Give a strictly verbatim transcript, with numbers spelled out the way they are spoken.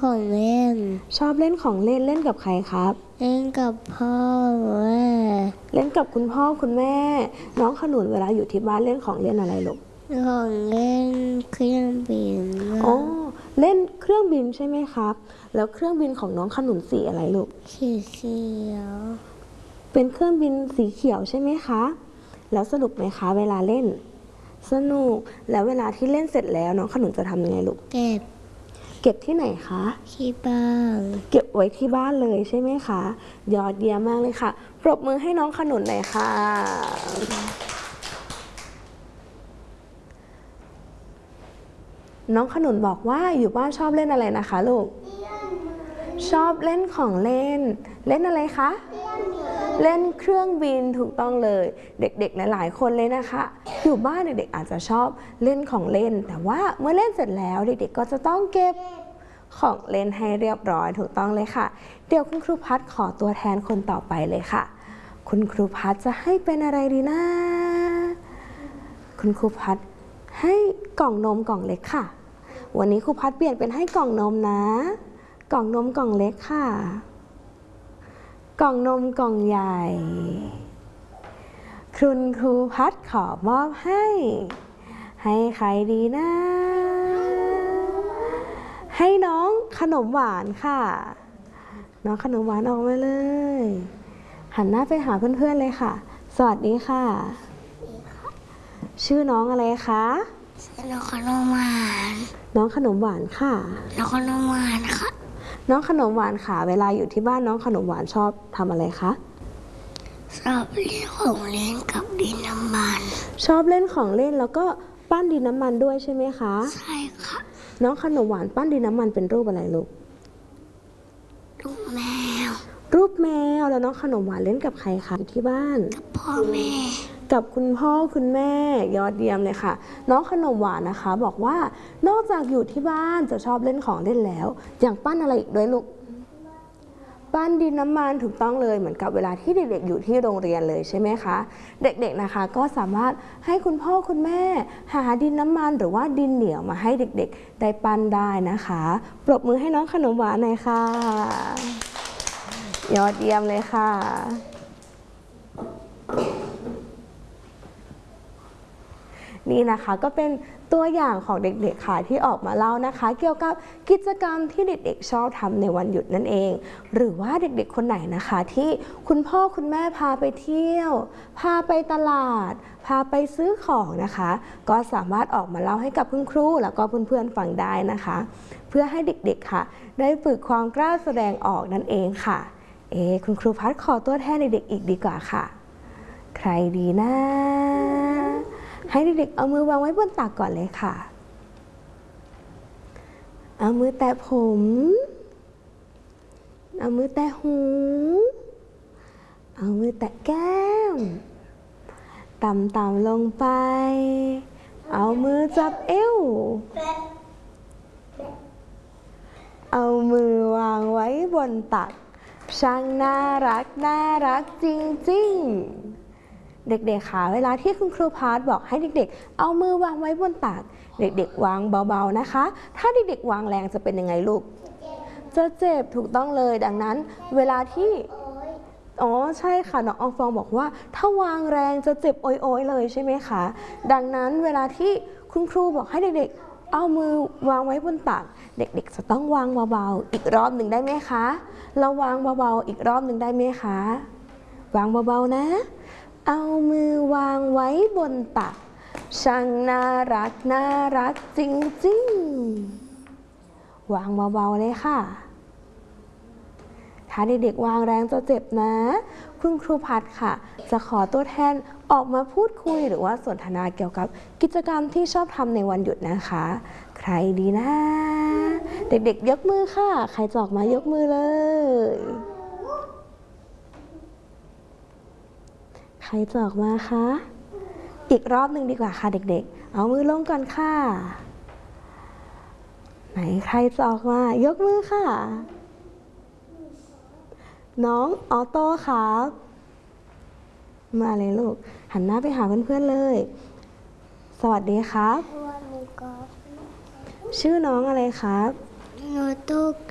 ของเล่นชอบเล่นของเล่นเล่นกับใครครับเล่นกับพ่อแม่เล่นกับคุณพ่อคุณแม่น้องขนุนเวลาอยู่ที่บ้านเล่นของเล่นอะไรลูกของเล่นเครื่องบินอ๋อเล่นเครื่องบินใช่ไหมครับแล้วเครื่องบินของน้องขนุนสีอะไรลูกสีเขียวเป็นเครื่องบินสีเขียวใช่ไหมคะแล้วสนุกไหมคะเวลาเล่นสนุกแล้วเวลาที่เล่นเสร็จแล้วน้องขนุนจะทำยังไงลูกเก็บเก็บที่ไหนคะที่บ้านเก็บไว้ที่บ้านเลยใช่ไหมคะยอดเยี่ยมมากเลยค่ะปรบมือให้น้องขนุนหน่อยค่ะน้องขนุนบอกว่าอยู่บ้านชอบเล่นอะไรนะคะลูกชอบเล่นของเล่นเล่นอะไรคะเล่นเครื่องบินถูกต้องเลยเด็กๆหลายๆคนเลยนะคะอยู่บ้านเด็กๆอาจจะชอบเล่นของเล่นแต่ว่าเมื่อเล่นเสร็จแล้วเด็กๆก็จะต้องเก็บของเล่นให้เรียบร้อยถูกต้องเลยค่ะเดี๋ยวคุณครูพัดขอตัวแทนคนต่อไปเลยค่ะคุณครูพัดจะให้เป็นอะไรดีนะคุณครูพัดให้กล่องนมกล่องเล็กค่ะวันนี้ครูพัดเปลี่ยนเป็นให้กล่องนมนะกล่องนมกล่องเล็กค่ะกล่องนมกล่องใหญ่คุณครูพัดขอมอบให้ให้ใครดีนะให้น้องขนมหวานค่ะน้องขนมหวานออกมาเลยหันหน้าไปหาเพื่อนๆเลยค่ะสวัสดีค่ะชื่อน้องอะไรคะชื่อน้องขนมหวานน้องขนมหวานค่ะน้องขนมหวานค่ะน้องขนมหวานค่ะเวลาอยู่ที่บ้านน้องขนมหวานชอบทำอะไรคะชอบเล่นของเล่นกับดินน้ำมันชอบเล่นของเล่นแล้วก็ปั้นดินน้ำมันด้วยใช่ไหมคะใช่ค่ะน้องขนมหวานปั้นดินน้ำมันเป็นรูปอะไรลูกรูปแมวรูปแมวแล้วน้องขนมหวานเล่นกับใครคะอยู่ที่บ้านกับพ่อแม่กับคุณพ่อคุณแม่ยอดเยี่ยมเลยค่ะน้องขนมหวานนะคะบอกว่านอกจากอยู่ที่บ้านจะชอบเล่นของเล่นแล้วอย่างปั้นอะไรอีกด้วยลูกปั้นดินน้ำมันถูกต้องเลยเหมือนกับเวลาที่เด็กๆอยู่ที่โรงเรียนเลยใช่ไหมคะเด็กๆนะคะก็สามารถให้คุณพ่อคุณแม่หาดินน้ำมันหรือว่าดินเหนียวมาให้เด็กๆได้ปั้นได้นะคะปรบมือให้น้องขนมหวานหน่อยค่ะยอดเยี่ยมเลยค่ะนี่นะคะก็เป็นตัวอย่างของเด็กๆค่ะที่ออกมาเล่านะคะเกี่ยวกับกิจกรรมที่เด็กๆชอบทำในวันหยุดนั่นเองหรือว่าเด็กๆคนไหนนะคะที่คุณพ่อคุณแม่พาไปเที่ยวพาไปตลาดพาไปซื้อของนะคะก็สามารถออกมาเล่าให้กับคุณครูแล้วก็เพื่อนๆฟังได้นะคะเพื่อให้เด็กๆค่ะได้ฝึกความกล้าแสดงออกนั่นเองค่ะเอคุณครูพัดขอตัวแทนเด็กๆอีกดีกว่าค่ะใครดีนะให้เด็กๆเอามือวางไว้บนตักก่อนเลยค่ะเอามือแตะผมเอามือแตะหูเอามือแตะแก้มต่ำๆลงไปเอามือจับเอวเอามือวางไว้บนตักช่างน่ารักน่ารักจริงๆเด็กๆค่ะเวลาที่คุณครูพาร์ทบอกให้เด็กๆเอามือวางไว้บนตักเด็กๆวางเบาๆนะคะถ้าเด็กๆวางแรงจะเป็นยังไงลูกจะเจ็บถูกต้องเลยดังนั้นเวลาที่อ๋อใช่ค่ะน้องอองฟองบอกว่าถ้าวางแรงจะเจ็บโอยๆเลยใช่ไหมคะดังนั้นเวลาที่คุณครูบอกให้เด็กๆเอามือวางไว้บนตักเด็กๆจะต้องวางเบาๆอีกรอบหนึ่งได้ไหมคะเราวางเบาๆอีกรอบหนึ่งได้ไหมคะวางเบาๆนะเอามือวางไว้บนตักช่างน่ารักน่ารักจริงๆวางเบาๆเลยค่ะถ้าเด็กๆวางแรงจะเจ็บนะคุณครูพัดค่ะจะขอตัวแทนออกมาพูดคุยหรือว่าสนทนาเกี่ยวกับกิจกรรมที่ชอบทำในวันหยุดนะคะใครดีนะเด็กๆยกมือค่ะใครจะออกมายกมือเลยใครจะออกมาคะอีกรอบหนึ่งดีกว่าค่ะเด็กๆเอามือลงก่อนค่ะไหนใครจะออกมายกมือค่ะน้องออโต้ครับมาเลยลูกหันหน้าไปหาเพื่อนๆเลยสวัสดีครับชื่อน้องอะไรครับออโต้